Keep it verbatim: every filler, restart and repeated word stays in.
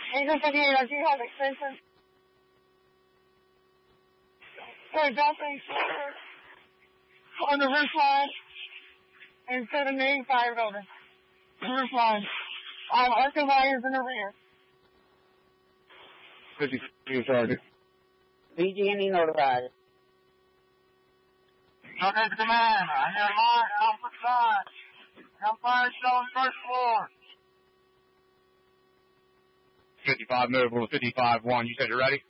Agent fifty-eight, I do have extension. They're dumping sugar on the roof line instead of main fire building. The roof line. Um, Arkham wires in the rear. fifty-two, Sergeant. P G and E notified. Okay, command. I hear line, Alpha side. Gunfire still on first floor. fifty-five, move. fifty-five one. You said you're ready?